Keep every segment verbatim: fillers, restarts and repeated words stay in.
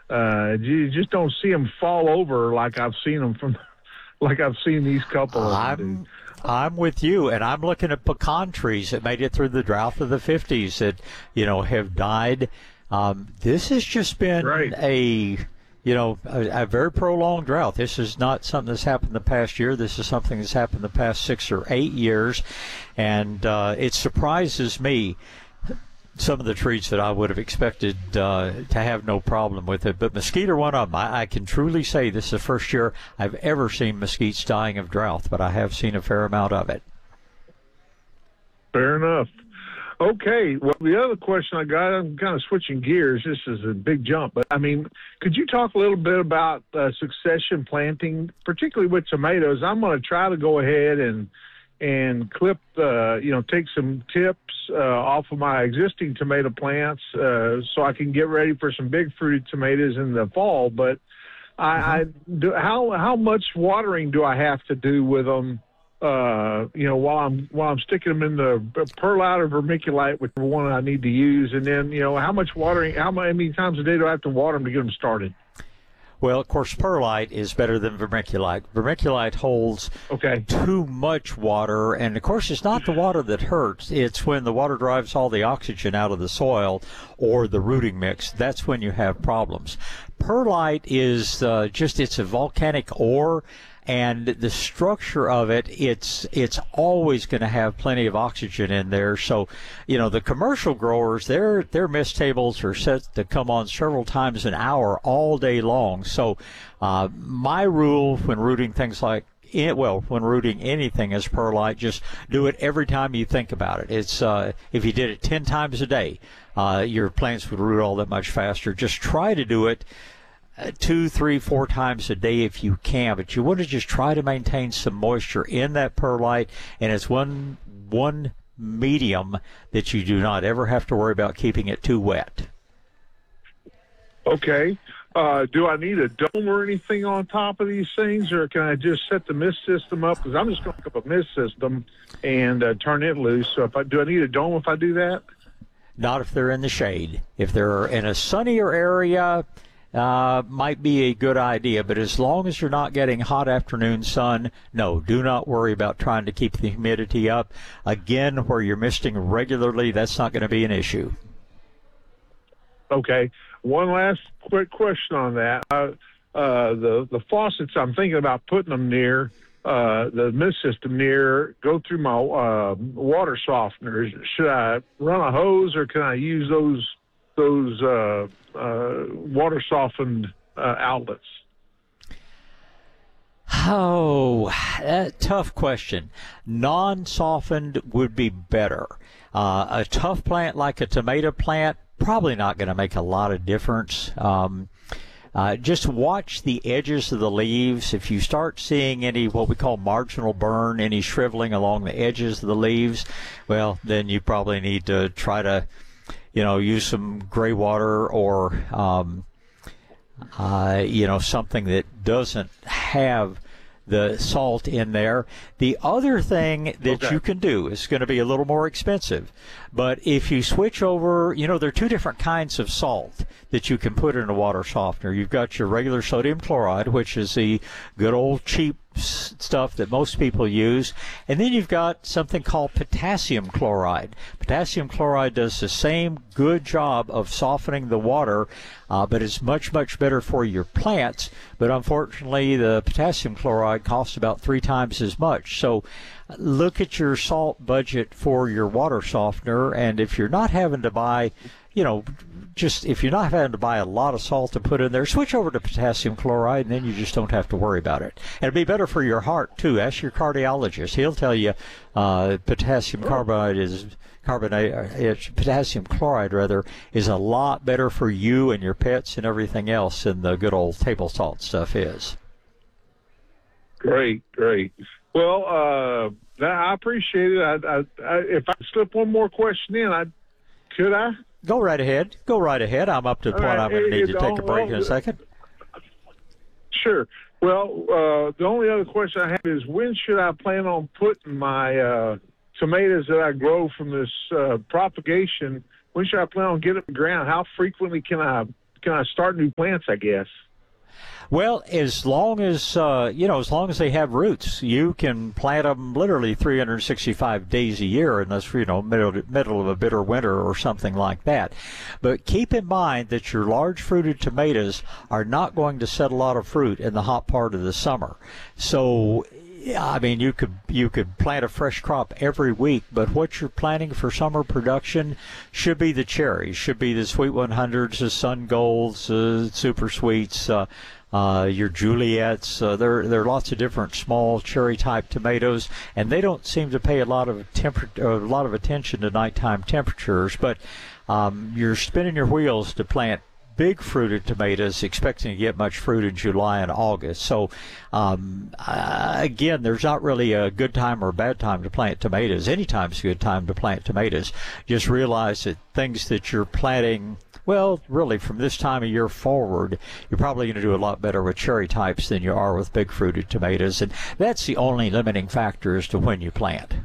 uh, you just don't see them fall over like I've seen them from, like I've seen these couple of them do. I'm, I'm with you, and I'm looking at pecan trees that made it through the drought of the fifties that, you know, have died. Um, this has just been Right. a, you know, a, a very prolonged drought. This is not something that's happened the past year. This is something that's happened the past six or eight years, and uh, it surprises me. Some of the trees that I would have expected uh, to have no problem with it. But mesquite are one of them. I, I can truly say this is the first year I've ever seen mesquites dying of drought, but I have seen a fair amount of it. Fair enough. Okay, well, the other question I got, I'm kind of switching gears. This is a big jump, but, I mean, could you talk a little bit about uh, succession planting, particularly with tomatoes? I'm going to try to go ahead and and clip, uh, you know, take some tips uh, off of my existing tomato plants uh, so I can get ready for some big fruited tomatoes in the fall. But I, mm-hmm. I do, how how much watering do I have to do with them? Uh, you know, while I'm while I'm sticking them in the perlite or vermiculite, which one I need to use, and then you know how much watering, how many times a day do I have to water them to get them started? Well, of course, perlite is better than vermiculite. Vermiculite holds okay. too much water, and of course, it's not the water that hurts. It's when the water drives all the oxygen out of the soil or the rooting mix. That's when you have problems. Perlite is uh, just, it's a volcanic ore, and the structure of it, it's it's always going to have plenty of oxygen in there. So, you know, the commercial growers, their their mist tables are set to come on several times an hour all day long. So, uh, my rule when rooting things like it, well, when rooting anything as perlite, just do it every time you think about it. It's uh, if you did it ten times a day, uh, your plants would root all that much faster. Just try to do it Uh, two, three, four times a day if you can, but you want to just try to maintain some moisture in that perlite, and it's one one medium that you do not ever have to worry about keeping it too wet. Okay. Uh, do I need a dome or anything on top of these things, or can I just set the mist system up? Because I'm just going to hook up a mist system and uh, turn it loose. So if I do, I need a dome if I do that? Not if they're in the shade. If they're in a sunnier area, Uh, might be a good idea, but as long as you're not getting hot afternoon sun, no, do not worry about trying to keep the humidity up. Again, where you're misting regularly, that's not going to be an issue. Okay. One last quick question on that. Uh, uh, the, the faucets I'm thinking about putting them near, uh, the mist system near, go through my uh, water softeners. Should I run a hose, or can I use those those uh, uh, water softened uh, outlets? Oh, uh, tough question. Non-softened would be better. Uh, a tough plant like a tomato plant, probably not going to make a lot of difference. Um, uh, just watch the edges of the leaves. If you start seeing any what we call marginal burn, any shriveling along the edges of the leaves, well, then you probably need to try to you know, use some gray water or, um, uh, you know, something that doesn't have the salt in there. The other thing that okay. you can do is going to be a little more expensive, but if you switch over, you know, there are two different kinds of salt that you can put in a water softener. You've got your regular sodium chloride, which is the good old cheap stuff that most people use, and then you've got something called potassium chloride. Potassium chloride does the same good job of softening the water, uh, but it's much, much better for your plants. But unfortunately, the potassium chloride costs about three times as much. So look at your salt budget for your water softener, and if you're not having to buy, you know, just if you're not having to buy a lot of salt to put in there, switch over to potassium chloride, and then you just don't have to worry about it. And it'll be better for your heart, too. Ask your cardiologist. He'll tell you uh, potassium carbonate is carbonate, uh, potassium chloride rather, is a lot better for you and your pets and everything else than the good old table salt stuff is. Great, great. Well, uh, I appreciate it. I, I, I, if I slip one more question in, I could I? Go right ahead. Go right ahead. I'm up to the point right, I'm going to need to take a break well, in a second. Sure. Well, uh, the only other question I have is, when should I plan on putting my uh, tomatoes that I grow from this uh, propagation, when should I plan on getting them in the ground? How frequently can I kind of start new plants, I guess. Well, as long as, uh, you know, as long as they have roots, you can plant them literally three hundred sixty-five days a year unless, you know, middle, middle of a bitter winter or something like that. But keep in mind that your large fruited tomatoes are not going to set a lot of fruit in the hot part of the summer. So, I mean, you could you could plant a fresh crop every week, but what you're planting for summer production should be the cherries, should be the Sweet one hundreds, the Sun Golds, uh, Super Sweets, uh, uh, your Juliets. Uh, there there are lots of different small cherry type tomatoes, and they don't seem to pay a lot of temper a lot of attention to nighttime temperatures. But um, you're spinning your wheels to plant big fruited tomatoes, expecting to get much fruit in July and August. So, um, uh, again, there's not really a good time or a bad time to plant tomatoes. Anytime's a good time to plant tomatoes. Just realize that things that you're planting, well, really from this time of year forward, you're probably going to do a lot better with cherry types than you are with big fruited tomatoes. And that's the only limiting factor as to when you plant.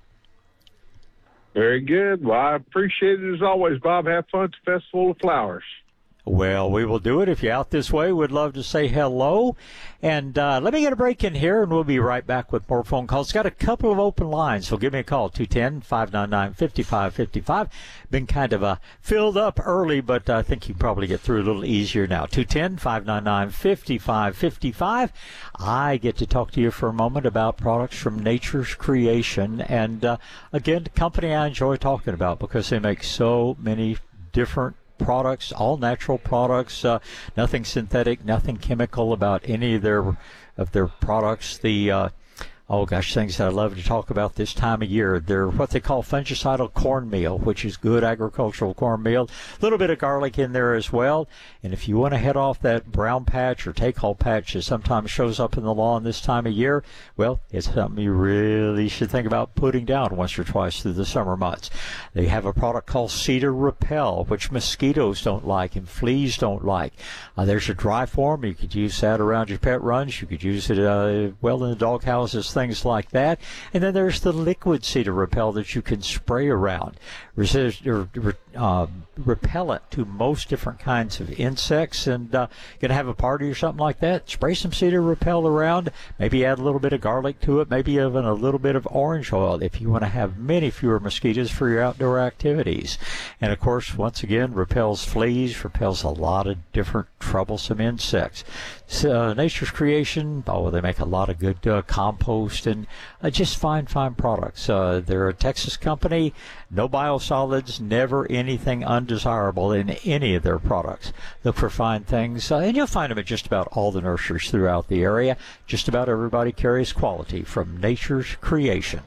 Very good. Well, I appreciate it as always, Bob. Have fun at the Festival of Flowers. Well, we will do it. If you're out this way, we'd love to say hello. And uh, let me get a break in here, and we'll be right back with more phone calls. Got a couple of open lines, so give me a call, two one zero, five nine nine, five five five five. Been kind of uh, filled up early, but I think you can probably get through a little easier now. two one zero, five nine nine, five five five five. I get to talk to you for a moment about products from Nature's Creation. And, uh, again, the company I enjoy talking about because they make so many different products, all natural products, uh, nothing synthetic, nothing chemical about any of their of their products. The uh, oh gosh, things that I love to talk about this time of year. They're what they call fungicidal cornmeal, which is good agricultural cornmeal. A little bit of garlic in there as well. And if you want to head off that brown patch or take-all patch that sometimes shows up in the lawn this time of year, well, it's something you really should think about putting down once or twice through the summer months. They have a product called Cedar Repel, which mosquitoes don't like and fleas don't like. Uh, there's a dry form. You could use that around your pet runs. You could use it, uh, well, in the dog houses, things like that. And then there's the liquid Cedar Repel that you can spray around. Resist, or, uh, repellent to most different kinds of insects. And uh, you're going to have a party or something like that, spray some Cedar Repel around, maybe add a little bit of garlic to it, maybe even a little bit of orange oil if you want to have many fewer mosquitoes for your outdoor activities. And of course, once again, repels fleas, repels a lot of different troublesome insects. So, uh, Nature's Creation, oh, they make a lot of good uh, compost and uh, just fine, fine products. Uh, they're a Texas company, no biosolids, never anything undesirable in any of their products. Look for fine things, uh, and you'll find them at just about all the nurseries throughout the area. Just about everybody carries quality from Nature's Creation.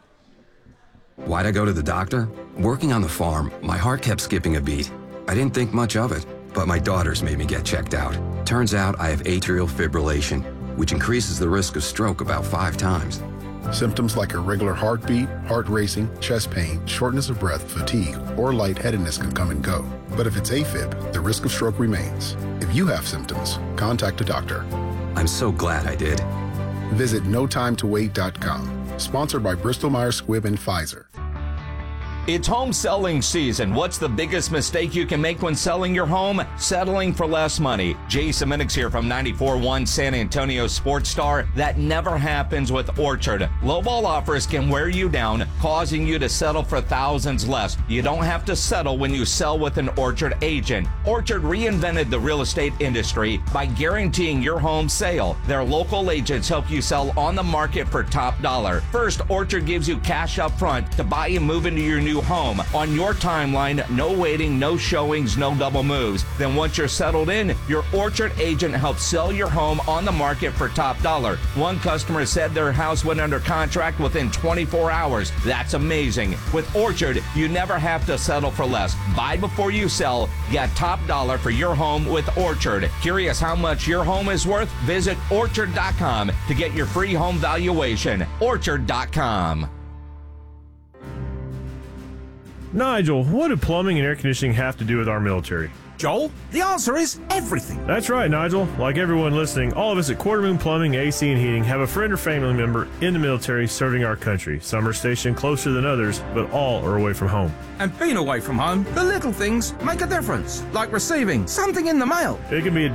Why'd I go to the doctor? Working on the farm, my heart kept skipping a beat. I didn't think much of it, but my daughters made me get checked out. Turns out I have atrial fibrillation, which increases the risk of stroke about five times. Symptoms like irregular heartbeat, heart racing, chest pain, shortness of breath, fatigue, or lightheadedness can come and go. But if it's AFib, the risk of stroke remains. If you have symptoms, contact a doctor. I'm so glad I did. Visit no time to wait dot com. Sponsored by Bristol Myers Squibb and Pfizer. It's home selling season. What's the biggest mistake you can make when selling your home? Settling for less money. Jason Minix here from ninety-four point one San Antonio Sports Star. That never happens with Orchard. Lowball offers can wear you down, causing you to settle for thousands less. You don't have to settle when you sell with an Orchard agent. Orchard reinvented the real estate industry by guaranteeing your home sale. Their local agents help you sell on the market for top dollar. First, Orchard gives you cash up front to buy and move into your new home on your timeline. No waiting, no showings, no double moves. Then once you're settled in, your Orchard agent helps sell your home on the market for top dollar. One customer said their house went under contract within twenty-four hours. That's amazing. With Orchard, you never have to settle for less. Buy before you sell. Get top dollar for your home with Orchard. Curious how much your home is worth? Visit orchard dot com to get your free home valuation. orchard dot com. Nigel, what do plumbing and air conditioning have to do with our military? Joel, the answer is everything. That's right, Nigel. Like everyone listening, all of us at Quarter Moon Plumbing, A C and Heating have a friend or family member in the military serving our country. Some are stationed closer than others, but all are away from home. And being away from home, the little things make a difference, like receiving something in the mail. It can be a